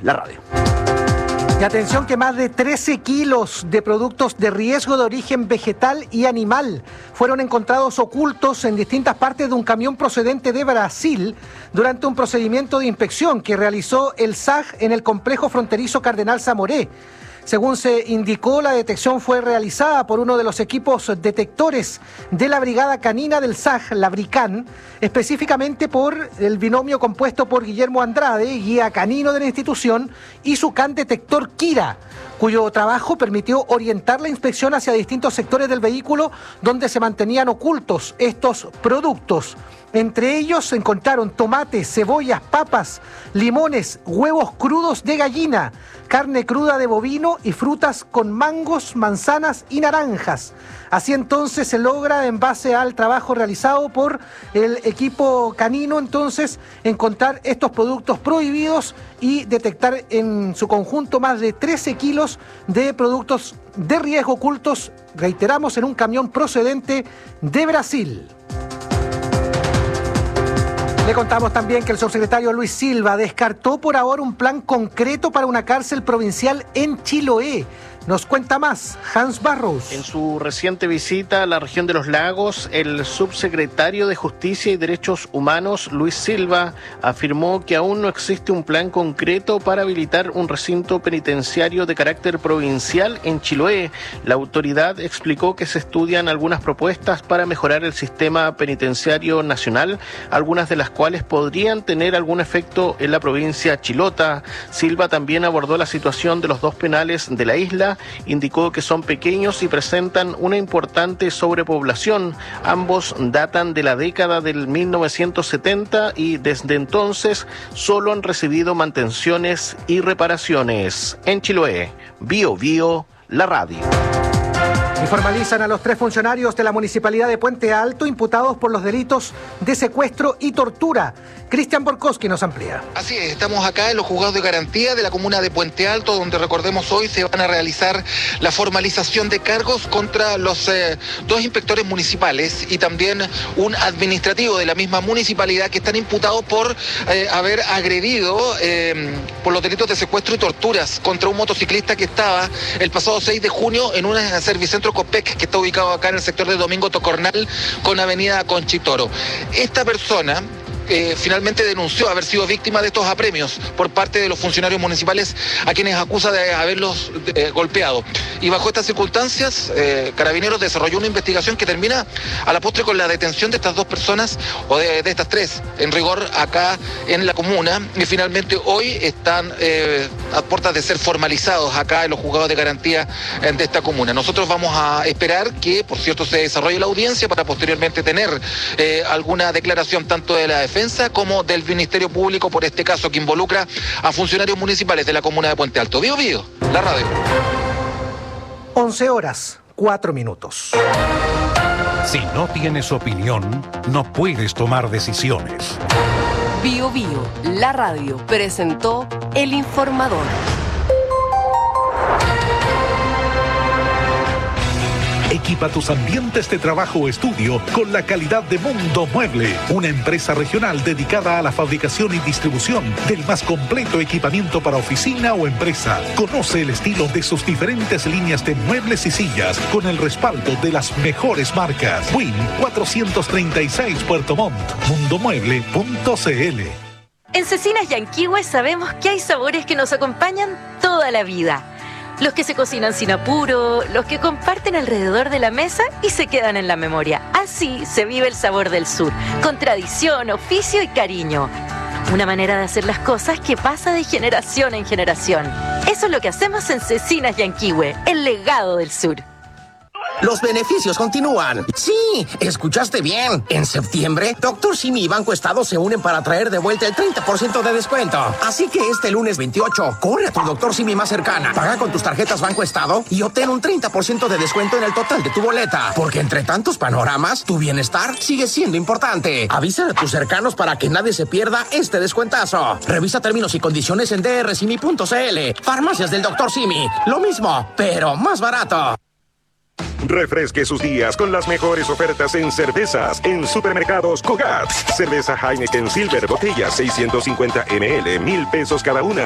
la radio. Y atención que más de 13 kilos de productos de riesgo de origen vegetal y animal fueron encontrados ocultos en distintas partes de un camión procedente de Brasil durante un procedimiento de inspección que realizó el SAG en el complejo fronterizo Cardenal Zamoré. Según se indicó, la detección fue realizada por uno de los equipos detectores de la Brigada Canina del SAG, la BRICAN, específicamente por el binomio compuesto por Guillermo Andrade, guía canino de la institución, y su can detector Kira, cuyo trabajo permitió orientar la inspección hacia distintos sectores del vehículo donde se mantenían ocultos estos productos. Entre ellos se encontraron tomates, cebollas, papas, limones, huevos crudos de gallina, carne cruda de bovino y frutas con mangos, manzanas y naranjas. Así entonces se logra, en base al trabajo realizado por el equipo canino, entonces encontrar estos productos prohibidos y detectar en su conjunto más de 13 kilos de productos de riesgo ocultos, reiteramos, en un camión procedente de Brasil. Le contamos también que el subsecretario Luis Silva descartó por ahora un plan concreto para una cárcel provincial en Chiloé. Nos cuenta más Hans Barros. En su reciente visita a la región de los lagos, el subsecretario de Justicia y Derechos Humanos, Luis Silva, afirmó que aún no existe un plan concreto para habilitar un recinto penitenciario de carácter provincial en Chiloé. La autoridad explicó que se estudian algunas propuestas para mejorar el sistema penitenciario nacional, algunas de las cuales podrían tener algún efecto en la provincia chilota. Silva también abordó la situación de los dos penales de la isla. Indicó que son pequeños y presentan una importante sobrepoblación. Ambos datan de la década del 1970 y desde entonces solo han recibido mantenciones y reparaciones. En Chiloé, Bio Bio, la radio. Y formalizan a los 3 funcionarios de la Municipalidad de Puente Alto imputados por los delitos de secuestro y tortura. Cristian Borkowski nos amplía. Así es, estamos acá en los juzgados de garantía de la comuna de Puente Alto, donde recordemos hoy se van a realizar la formalización de cargos contra los 2 inspectores municipales y también un administrativo de la misma municipalidad que están imputados por haber agredido por los delitos de secuestro y torturas contra un motociclista que estaba el pasado 6 de junio en un servicentro Copec que está ubicado acá en el sector de Domingo Tocornal con Avenida Conchitoro. Esta persona finalmente denunció haber sido víctima de estos apremios por parte de los funcionarios municipales a quienes acusa de haberlos golpeado. Y bajo estas circunstancias, Carabineros desarrolló una investigación que termina a la postre con la detención de estas 2 personas, o de estas 3, en rigor, acá en la comuna, y finalmente hoy están a puertas de ser formalizados acá en los juzgados de garantía de esta comuna. Nosotros vamos a esperar que, por cierto, se desarrolle la audiencia para posteriormente tener alguna declaración tanto de la defensa como del Ministerio Público por este caso que involucra a funcionarios municipales de la comuna de Puente Alto. Bio Bio, la radio. 11:04. Si no tienes opinión, no puedes tomar decisiones. Bio Bio, la radio, presentó El Informador. Equipa tus ambientes de trabajo o estudio con la calidad de Mundo Mueble, una empresa regional dedicada a la fabricación y distribución del más completo equipamiento para oficina o empresa. Conoce el estilo de sus diferentes líneas de muebles y sillas con el respaldo de las mejores marcas. Win 436 Puerto Montt, mundomueble.cl. En Cecinas Yanquihue sabemos que hay sabores que nos acompañan toda la vida. Los que se cocinan sin apuro, los que comparten alrededor de la mesa y se quedan en la memoria. Así se vive el sabor del sur, con tradición, oficio y cariño. Una manera de hacer las cosas que pasa de generación en generación. Eso es lo que hacemos en Cecinas Yanquihue, el legado del sur. Los beneficios continúan. Sí, escuchaste bien. En septiembre, Dr. Simi y Banco Estado se unen para traer de vuelta el 30% de descuento. Así que este lunes 28, corre a tu Dr. Simi más cercana, paga con tus tarjetas Banco Estado y obtén un 30% de descuento en el total de tu boleta. Porque entre tantos panoramas, tu bienestar sigue siendo importante. Avisa a tus cercanos para que nadie se pierda este descuentazo. Revisa términos y condiciones en drsimi.cl. Farmacias del Dr. Simi. Lo mismo, pero más barato. Refresque sus días con las mejores ofertas en cervezas en Supermercados Cogat. Cerveza Heineken Silver, botella 650 ml, 1,000 pesos cada una.